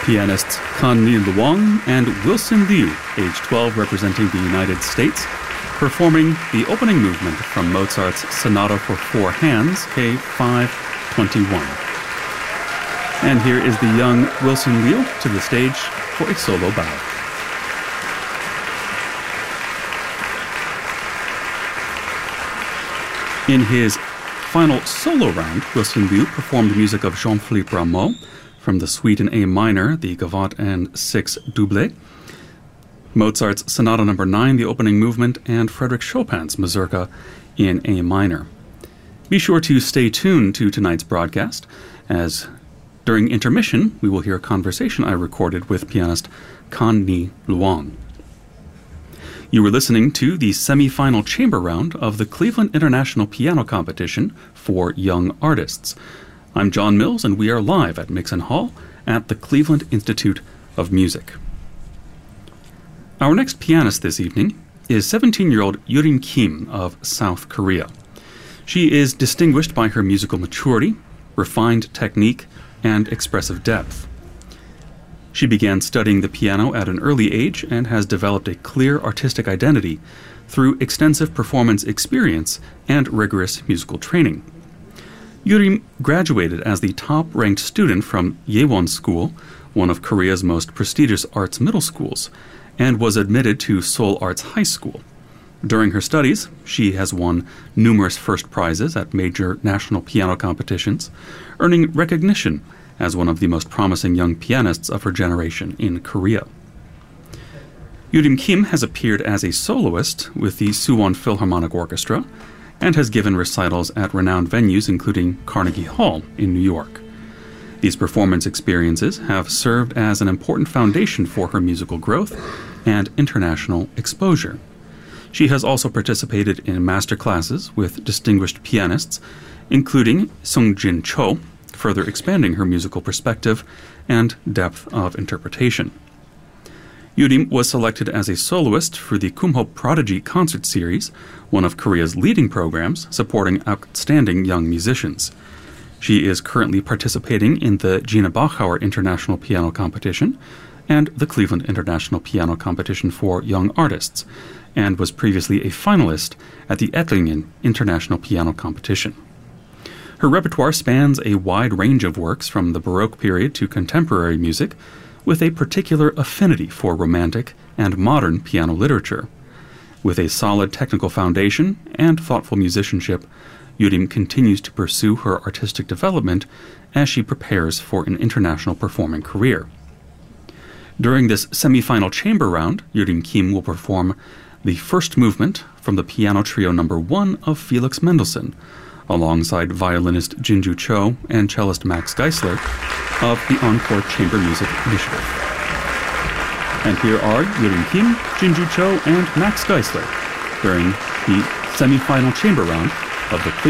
Pianists Kan-Ni Luang and Wilson Liu, age 12, representing the United States, performing the opening movement from Mozart's Sonata for Four Hands, K521. And here is the young Wilson Liu to the stage for a solo bow. In his final solo round, Wilson Liu performed music of Jean-Philippe Rameau from the Suite in A minor, the Gavotte and Six Doublet, Mozart's Sonata No. 9, the opening movement, and Frédéric Chopin's Mazurka in A minor. Be sure to stay tuned to tonight's broadcast, as during intermission we will hear a conversation I recorded with pianist Kan-Ni Luang. You were listening to the semi-final chamber round of the Cleveland International Piano Competition for Young Artists. I'm John Mills, and we are live at Mixon Hall at the Cleveland Institute of Music. Our next pianist this evening is 17-year-old Yurim Kim of South Korea. She is distinguished by her musical maturity, refined technique, and expressive depth. She began studying the piano at an early age and has developed a clear artistic identity through extensive performance experience and rigorous musical training. Yurim graduated as the top-ranked student from Yewon School, one of Korea's most prestigious arts middle schools, and was admitted to Seoul Arts High School. During her studies, she has won numerous first prizes at major national piano competitions, earning recognition as one of the most promising young pianists of her generation in Korea. Yurim Kim has appeared as a soloist with the Suwon Philharmonic Orchestra and has given recitals at renowned venues including Carnegie Hall in New York. These performance experiences have served as an important foundation for her musical growth and international exposure. She has also participated in master classes with distinguished pianists, including Sung-Jin Cho, further expanding her musical perspective and depth of interpretation. Yurim was selected as a soloist for the Kumho Prodigy Concert Series, one of Korea's leading programs supporting outstanding young musicians. She is currently participating in the Gina Bachauer International Piano Competition and the Cleveland International Piano Competition for Young Artists, and was previously a finalist at the Ettlingen International Piano Competition. Her repertoire spans a wide range of works from the Baroque period to contemporary music, with a particular affinity for romantic and modern piano literature. With a solid technical foundation and thoughtful musicianship, Yurim continues to pursue her artistic development as she prepares for an international performing career. During this semi-final chamber round, Yurim Kim will perform the first movement from the Piano Trio No. 1 of Felix Mendelssohn, alongside violinist Jinju Cho and cellist Max Geisler of the Encore Chamber Music Initiative. And here are Yurim Kim, Jinju Cho, and Max Geisler during the semi-final chamber round of the